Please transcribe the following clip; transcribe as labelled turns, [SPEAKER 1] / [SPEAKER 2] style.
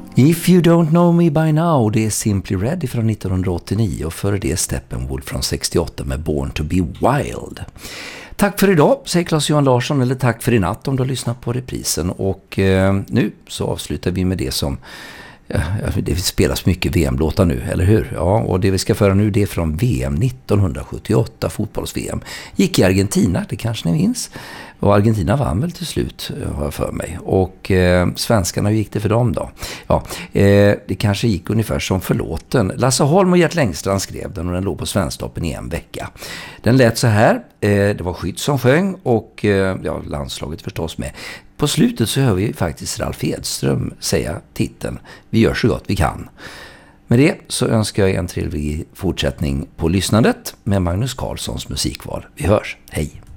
[SPEAKER 1] If You Don't Know Me By Now, det är Simply Red från 1989 och före det Steppenwolf från 68 med Born to be Wild. Tack för idag, säger Claes-Johan Larsson, eller tack för i natt om du har lyssnat på reprisen. Och nu så avslutar vi med det som, det spelas mycket VM-låtar nu, eller hur? Ja, och det vi ska föra nu det är från VM 1978, fotbolls-VM. Gick i Argentina, det kanske ni minns. Och Argentina vann väl till slut, har jag för mig. Och svenskarna, hur gick det för dem då? Ja, det kanske gick ungefär som förlåten. Lasse Holm och Gert Längstrand skrev den och den låg på Svensktoppen i en vecka. Den lät så här, det var Skytt som sjöng och ja, landslaget förstås med. På slutet så hör vi faktiskt Ralf Edström säga titeln Vi gör så gott vi kan. Med det så önskar jag en trevlig fortsättning på lyssnandet med Magnus Carlssons musikval. Vi hörs, hej!